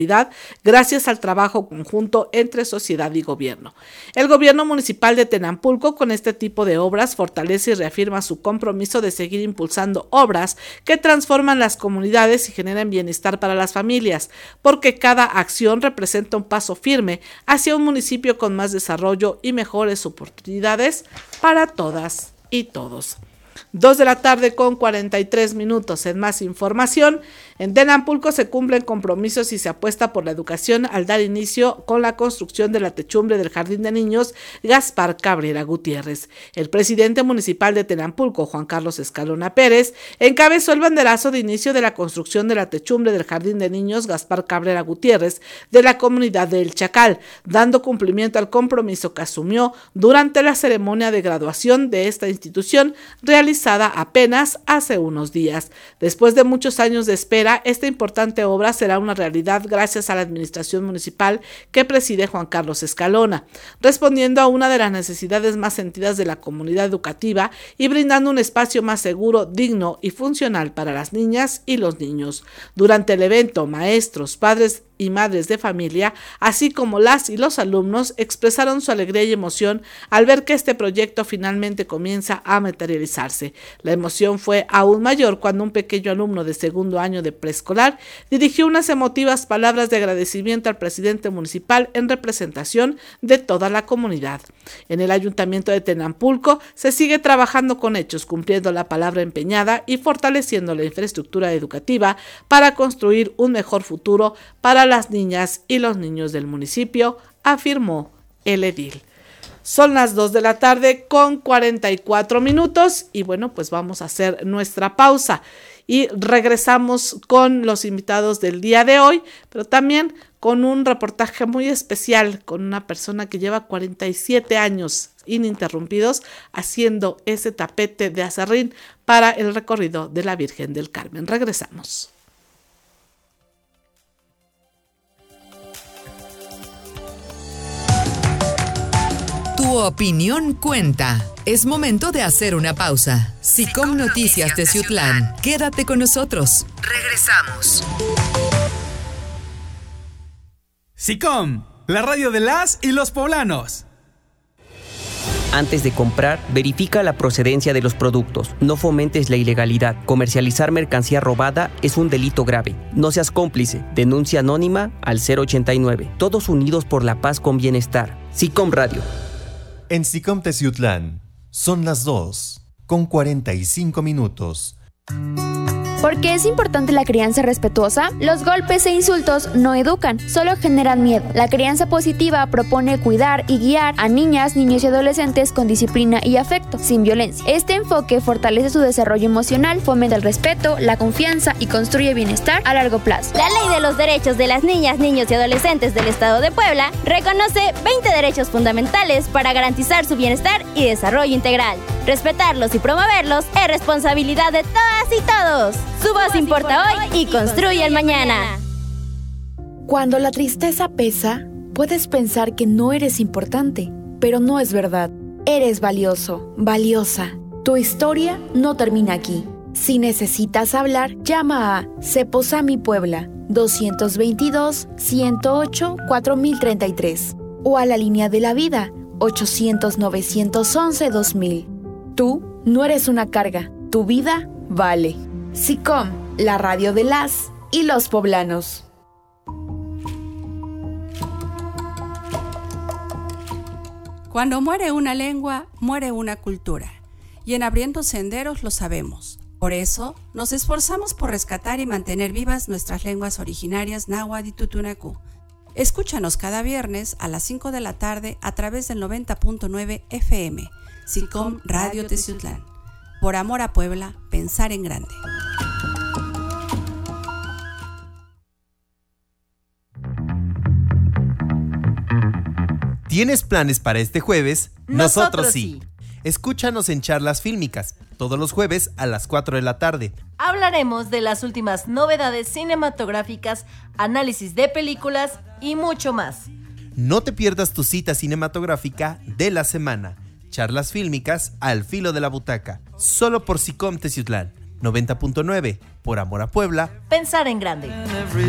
gracias al trabajo conjunto entre sociedad y gobierno. El gobierno municipal de Tenampulco, con este tipo de obras, fortalece y reafirma su compromiso de seguir impulsando obras que transforman las comunidades y generan bienestar para las familias, porque cada acción representa un paso firme hacia un municipio con más desarrollo y mejores oportunidades para todas y todos. 2:43 p.m. En más información, en Tenampulco se cumplen compromisos y se apuesta por la educación al dar inicio con la construcción de la techumbre del Jardín de Niños Gaspar Cabrera Gutiérrez. El presidente municipal de Tenampulco, Juan Carlos Escalona Pérez, encabezó el banderazo de inicio de la construcción de la techumbre del Jardín de Niños Gaspar Cabrera Gutiérrez de la comunidad de El Chacal, dando cumplimiento al compromiso que asumió durante la ceremonia de graduación de esta institución realizada apenas hace unos días. Después de muchos años de espera, esta importante obra será una realidad gracias a la administración municipal que preside Juan Carlos Escalona, respondiendo a una de las necesidades más sentidas de la comunidad educativa y brindando un espacio más seguro, digno y funcional para las niñas y los niños. Durante el evento, maestros, padres y madres de familia, así como las y los alumnos, expresaron su alegría y emoción al ver que este proyecto finalmente comienza a materializarse. La emoción fue aún mayor cuando un pequeño alumno de segundo año de preescolar dirigió unas emotivas palabras de agradecimiento al presidente municipal en representación de toda la comunidad. En el Ayuntamiento de Tenampulco se sigue trabajando con hechos, cumpliendo la palabra empeñada y fortaleciendo la infraestructura educativa para construir un mejor futuro para las niñas y los niños del municipio, afirmó el edil. Son las 2:44 p.m. y bueno, pues vamos a hacer nuestra pausa y regresamos con los invitados del día de hoy, pero también con un reportaje muy especial con una persona que lleva 47 años ininterrumpidos haciendo ese tapete de aserrín para el recorrido de la Virgen del Carmen. Regresamos. Tu opinión cuenta. Es momento de hacer una pausa. Sicom Noticias Teciutlán. Quédate con nosotros. Regresamos. Sicom, la radio de las y los poblanos. Antes de comprar, verifica la procedencia de los productos. No fomentes la ilegalidad. Comercializar mercancía robada es un delito grave. No seas cómplice. Denuncia anónima al 089. Todos unidos por la paz con bienestar. Sicom Radio. En Sicom Teciutlán son las 2:45 p.m. ¿Por qué es importante la crianza respetuosa? Los golpes e insultos no educan, solo generan miedo. La crianza positiva propone cuidar y guiar a niñas, niños y adolescentes con disciplina y afecto, sin violencia. Este enfoque fortalece su desarrollo emocional, fomenta el respeto, la confianza y construye bienestar a largo plazo. La Ley de los Derechos de las Niñas, Niños y Adolescentes del Estado de Puebla reconoce 20 derechos fundamentales para garantizar su bienestar y desarrollo integral. Respetarlos y promoverlos es responsabilidad de todas y todos. Su voz importa hoy y construye el mañana. Cuando la tristeza pesa, puedes pensar que no eres importante, pero no es verdad. Eres valioso, valiosa. Tu historia no termina aquí. Si necesitas hablar, llama a Ceposami Puebla 222-108-4033 o a la línea de la vida 800-911-2000. Tú no eres una carga, tu vida vale. Sicom, la radio de las y los poblanos. Cuando muere una lengua, muere una cultura. Y en Abriendo Senderos lo sabemos. Por eso, nos esforzamos por rescatar y mantener vivas nuestras lenguas originarias náhuatl y tutunacú. Escúchanos cada viernes a las 5 de la tarde a través del 90.9 FM. Sicom Radio Teciutlán. Por amor a Puebla, pensar en grande. ¿Tienes planes para este jueves? Nosotros sí. Escúchanos en Charlas Fílmicas, todos los jueves a las 4 de la tarde. Hablaremos de las últimas novedades cinematográficas, análisis de películas y mucho más. No te pierdas tu cita cinematográfica de la semana. Charlas Fílmicas al filo de la butaca, solo por Sicom Teciutlán, 90.9, por amor a Puebla. Pensar en grande.